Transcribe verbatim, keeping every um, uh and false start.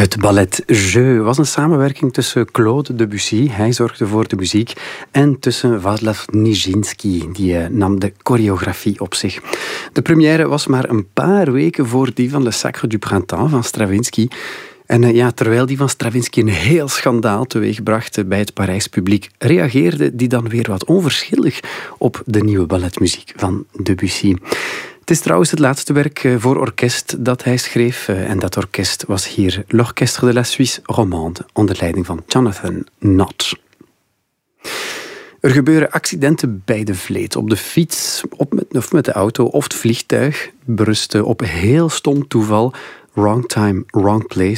Het ballet Jeu was een samenwerking tussen Claude Debussy, hij zorgde voor de muziek, en tussen Władysław Nijinsky, die uh, nam de choreografie op zich. De première was maar een paar weken voor die van Le Sacre du Printemps van Stravinsky. En uh, ja, terwijl die van Stravinsky een heel schandaal teweegbracht bij het Parijs publiek, reageerde die dan weer wat onverschillig op de nieuwe balletmuziek van Debussy. Het is trouwens het laatste werk voor orkest dat hij schreef. En dat orkest was hier l'Orchestre de la Suisse Romande, onder leiding van Jonathan Nott. Er gebeuren accidenten bij de vleet. Op de fiets, op met, of met de auto of het vliegtuig. Berusten op heel stom toeval. Wrong time, wrong place.